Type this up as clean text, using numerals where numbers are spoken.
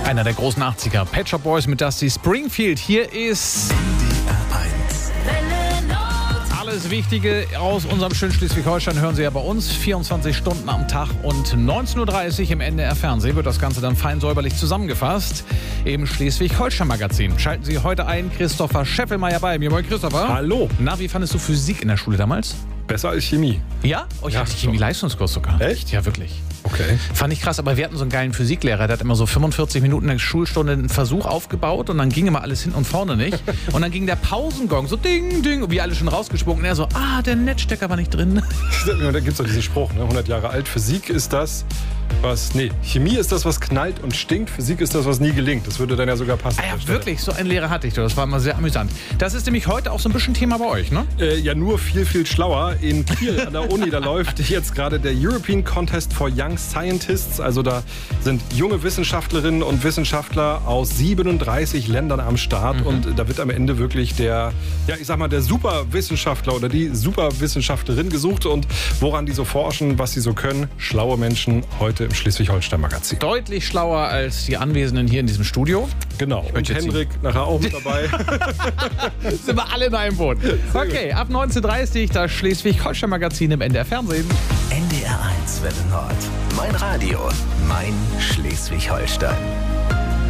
Einer der großen 80er. Pet Shop Boys mit Dusty Springfield. Hier ist alles Wichtige aus unserem schönen Schleswig-Holstein hören Sie ja bei uns. 24 Stunden am Tag und 19.30 Uhr im NDR Fernsehen wird das Ganze dann fein säuberlich zusammengefasst im Schleswig-Holstein-Magazin. Schalten Sie heute ein, Christopher Scheffelmeier bei mir. Moin Christopher. Hallo. Na, wie fandest du Physik in der Schule damals? Besser als Chemie. Ja? Oh, ich hatte Chemie-Leistungskurs sogar. Echt? Ja, wirklich. Okay. Fand ich krass, aber wir hatten so einen geilen Physiklehrer, der hat immer so 45 Minuten in der Schulstunde einen Versuch aufgebaut und dann ging immer alles hin und vorne nicht. Und dann ging der Pausengong so ding, ding, und wir alle schon rausgesprungen. Und er so, der Netzstecker war nicht drin. Da gibt es doch diesen Spruch, ne? 100 Jahre alt. Physik ist das, Chemie ist das, was knallt und stinkt. Physik ist das, was nie gelingt. Das würde dann ja sogar passen. Ja, wirklich, so einen Lehrer hatte ich. Das war immer sehr amüsant. Das ist nämlich heute auch so ein bisschen Thema bei euch, ne? Ja, nur viel, viel schlauer. In Kiel an der Uni, da läuft jetzt gerade der European Contest for Young Scientists. Also da sind junge Wissenschaftlerinnen und Wissenschaftler aus 37 Ländern am Start. Und da wird am Ende wirklich der Superwissenschaftler oder die Superwissenschaftlerin gesucht. Und woran die so forschen, was sie so können. Schlaue Menschen heute im Schleswig-Holstein-Magazin. Deutlich schlauer als die Anwesenden hier in diesem Studio. Genau. Und Henrik nachher auch mit dabei. Sind wir alle in einem Boot. Okay, ab 19.30 Uhr das Schleswig-Holstein-Magazin im NDR Fernsehen. NDR 1 Welle Nord. Mein Radio, mein Schleswig-Holstein.